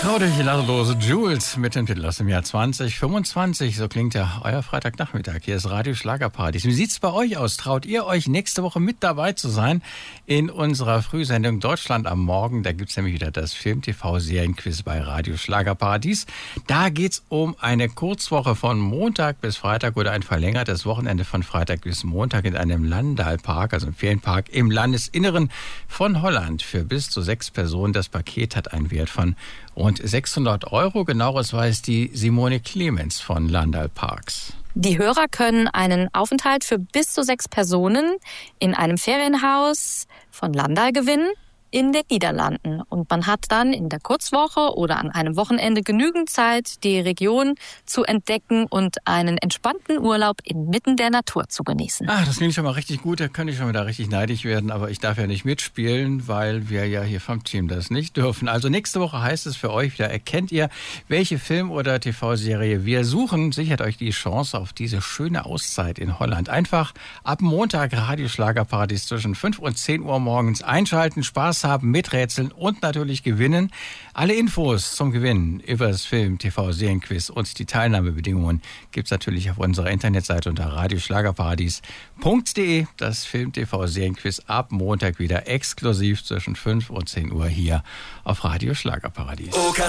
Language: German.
Traurig ladlose Jules mit dem Titel aus dem Jahr 2025. So klingt ja euer Freitagnachmittag. Hier ist Radio Schlagerpartys. Wie sieht's bei euch aus? Traut ihr euch nächste Woche mit dabei zu sein in unserer Frühsendung Deutschland am Morgen? Da gibt's nämlich wieder das Film-TV-Serienquiz bei Radio Schlagerpartys. Da geht's um eine Kurzwoche von Montag bis Freitag oder ein verlängertes Wochenende von Freitag bis Montag in einem Landalpark, also im Ferienpark im Landesinneren von Holland für bis zu 6 Personen. Das Paket hat einen Wert von rund 600 €. Genaueres weiß die Simone Clemens von Landal Parks. Die Hörer können einen Aufenthalt für bis zu 6 Personen in einem Ferienhaus von Landal gewinnen in den Niederlanden. Und man hat dann in der Kurzwoche oder an einem Wochenende genügend Zeit, die Region zu entdecken und einen entspannten Urlaub inmitten der Natur zu genießen. Das klingt schon mal richtig gut. Da könnte ich schon wieder richtig neidisch werden. Aber ich darf ja nicht mitspielen, weil wir ja hier vom Team das nicht dürfen. Also nächste Woche heißt es für euch wieder, erkennt ihr, welche Film- oder TV-Serie wir suchen. Sichert euch die Chance auf diese schöne Auszeit in Holland. Einfach ab Montag Radio Schlagerpartys zwischen 5 und 10 Uhr morgens einschalten, Spaß haben, miträtseln und natürlich gewinnen. Alle Infos zum Gewinnen über das Film-TV-Serienquiz und die Teilnahmebedingungen gibt's natürlich auf unserer Internetseite unter radioschlagerpartys.de. Das Film-TV-Serienquiz ab Montag wieder exklusiv zwischen 5 und 10 Uhr hier auf Radio Schlagerparadies.